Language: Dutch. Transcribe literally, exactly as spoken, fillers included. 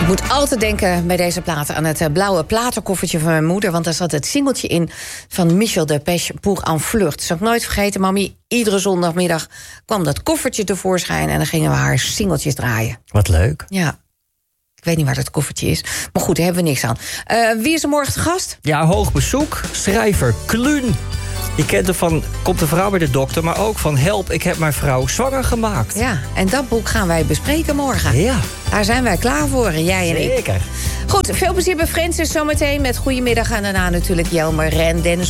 Ik moet altijd denken bij deze platen aan het uh, blauwe platenkoffertje van mijn moeder. Want daar zat het singeltje in van Michel Delpech, Pour en Flirt. Dat zal ik nooit vergeten, mami. Iedere zondagmiddag kwam dat koffertje tevoorschijn en dan gingen we haar singeltjes draaien. Wat leuk. Ja. Ik weet niet waar dat koffertje is. Maar goed, daar hebben we niks aan. Uh, wie is er morgen te gast? Ja, hoog bezoek. Schrijver Kluun. Je kent er van Komt de vrouw bij de dokter, maar ook van Help, ik heb mijn vrouw zwanger gemaakt. Ja, en dat boek gaan wij bespreken morgen. Ja. Daar zijn wij klaar voor, jij en ik. Zeker. Goed, veel plezier bij Francis zometeen met Goedemiddag. En daarna natuurlijk Jelmer, Ren, Dennis